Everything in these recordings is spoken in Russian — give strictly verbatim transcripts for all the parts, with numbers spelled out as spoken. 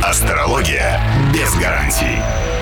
Астрология без гарантий.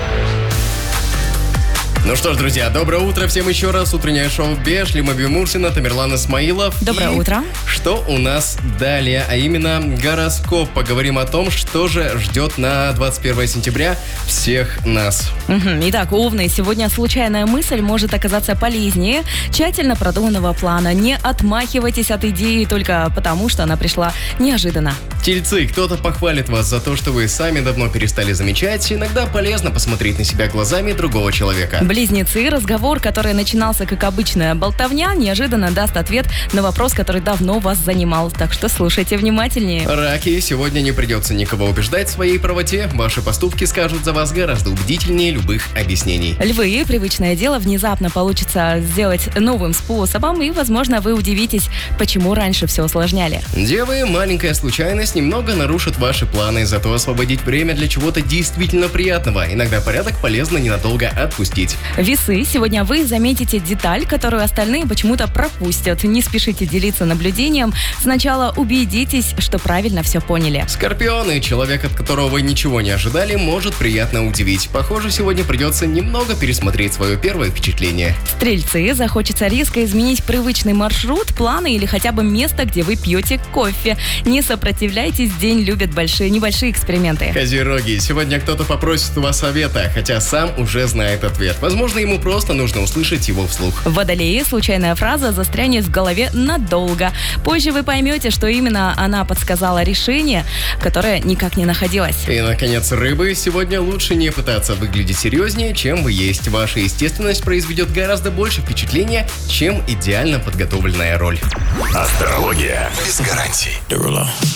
Ну что ж, друзья, доброе утро всем еще раз. Утреннее шоу Бешли, Маби Мурсина, Тамерлан Исмаилов. Доброе И утро. Что у нас далее, а именно гороскоп. Поговорим о том, что же ждет на двадцать первое сентября всех нас. Угу. Итак, Овны, сегодня случайная мысль может оказаться полезнее тщательно продуманного плана. Не отмахивайтесь от идеи только потому, что она пришла неожиданно. Тельцы, кто-то похвалит вас за то, что вы сами давно перестали замечать. Иногда полезно посмотреть на себя глазами другого человека. Близнецы, разговор, который начинался как обычная болтовня, неожиданно даст ответ на вопрос, который давно вас занимал. Так что слушайте внимательнее. Раки, сегодня не придется никого убеждать в своей правоте. Ваши поступки скажут за вас гораздо убедительнее любых объяснений. Львы, привычное дело внезапно получится сделать новым способом, и, возможно, вы удивитесь, почему раньше все усложняли. Девы, маленькая случайность немного нарушит ваши планы, зато освободить время для чего-то действительно приятного. Иногда порядок полезно ненадолго отпустить. Весы, сегодня вы заметите деталь, которую остальные почему-то пропустят. Не спешите делиться наблюдением. Сначала убедитесь, что правильно все поняли. Скорпионы, человек, от которого вы ничего не ожидали, может приятно удивить. Похоже, сегодня придется немного пересмотреть свое первое впечатление. Стрельцы, захочется резко изменить привычный маршрут, планы или хотя бы место, где вы пьете кофе. Не сопротивляйтесь, день любит большие, небольшие эксперименты. Козероги, сегодня кто-то попросит у вас совета, хотя сам уже знает ответ. Возможно, ему просто нужно услышать его вслух. Водолеи, случайная фраза застрянет в голове надолго. Позже вы поймете, что именно она подсказала решение, которое никак не находилось. И, наконец, рыбы, сегодня лучше не пытаться выглядеть серьезнее, чем вы есть. Ваша естественность произведет гораздо больше впечатления, чем идеально подготовленная роль. Астрология без гарантий.